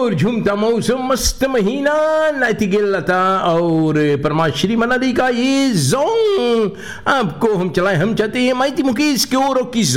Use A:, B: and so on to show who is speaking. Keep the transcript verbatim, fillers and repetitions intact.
A: और झूमता मौसम मस्त महीना नाइटिंगेल लता और परमाश्री मनाली का ये जोंग आपको हम चलाए हम चाहते हैं माइती मुकेश की ओर की